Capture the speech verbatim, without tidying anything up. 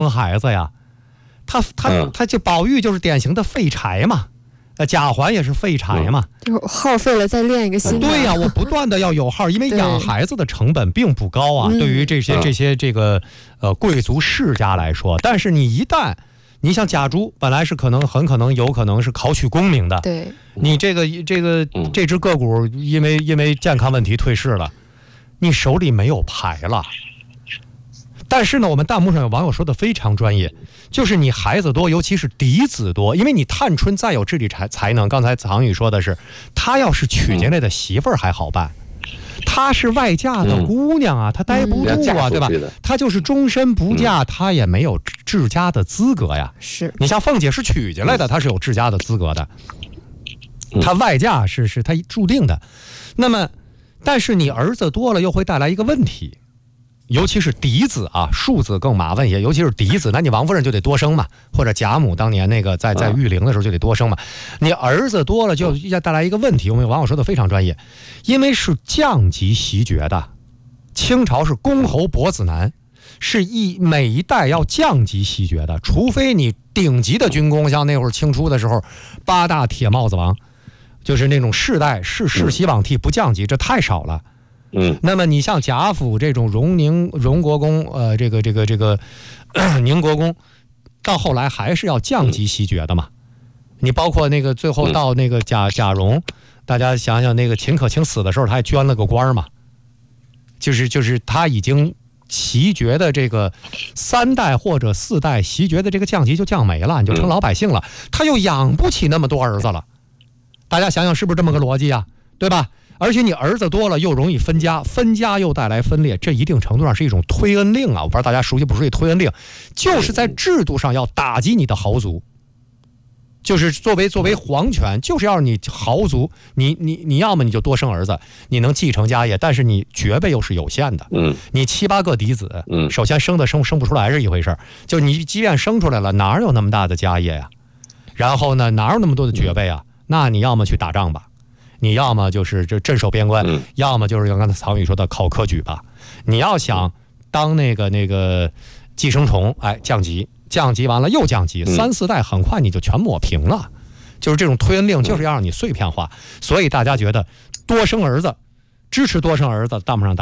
孩子呀，他他、嗯、他就宝玉就是典型的废柴嘛。呃，贾环也是废柴嘛， 就耗费了再练一个新的。 对呀、啊，我不断的要有号，因为养孩子的成本并不高啊，对于这些这些这个呃贵族世家来说，但是你一旦你像贾珠，本来是可能很可能有可能是考取功名的， 对， 你这个这个这只个股因为因为健康问题退市了，你手里没有牌了。但是呢，我们弹幕上有网友说的非常专业，就是你孩子多，尤其是嫡子多，因为你探春再有治理才才能，刚才藏宇说的是，她要是娶进来的媳妇儿还好办，她是外嫁的姑娘啊，她待不住啊，对吧？她就是终身不嫁，她也没有治家的资格呀。 是你像凤姐是娶进来的，她是有治家的资格的，她外嫁是是她注定的。那么，但是你儿子多了又会带来一个问题。尤其是嫡子啊，庶子更麻烦一些。尤其是嫡子，那你王夫人就得多生嘛，或者贾母当年那个在在育龄的时候就得多生嘛。你儿子多了就要带来一个问题，我们有网友说的非常专业，因为是降级袭爵的，清朝是公侯伯子男，是一每一代要降级袭爵的，除非你顶级的军功，像那会儿清初的时候，八大铁帽子王，就是那种世代世世袭罔替不降级，这太少了。 嗯， 那么你像贾府这种荣宁荣国公，呃，这个这个这个宁国公，到后来还是要降级袭爵的嘛。你包括那个最后到那个贾贾蓉，大家想想那个秦可卿死的时候，他还捐了个官嘛，就是就是他已经袭爵的这个三代或者四代袭爵的这个降级就降没了，你就成老百姓了，他又养不起那么多儿子了。大家想想是不是这么个逻辑啊？对吧？而且你儿子多了又容易分家，分家又带来分裂，这一定程度上是一种推恩令啊！我不知道大家熟悉不熟悉推恩令，就是在制度上要打击你的豪族，就是作为作为皇权，就是要你豪族，你你你要么你就多生儿子，你能继承家业，但是你爵位又是有限的， 嗯， 你七八个嫡子， 嗯， 首先生的生生不出来是一回事，就你即便生出来了，哪有那么大的家业呀？然后呢，哪有那么多的爵位啊？那你要么去打仗吧。你要么就是这镇守边关、嗯，要么就是像刚才曹宇说的考科举吧。你要想当那个那个寄生虫，哎，降级，降级完了又降级，三四代很快你就全抹平了。就是这种推恩令，就是要让你碎片化。所以大家觉得多生儿子，支持多生儿子，弹幕上打。